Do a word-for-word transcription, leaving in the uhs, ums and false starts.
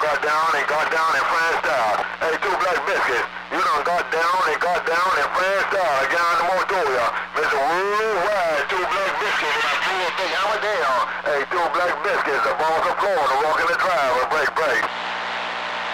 got down and got down in France style. Hey, two black biscuits, you done got down and got down in France style. Again on the Montoya. Mister Worldwide, two black biscuits, and I pull a big hammer down. Hey, two black biscuits, the balls of Florida, walking the drive, break, break.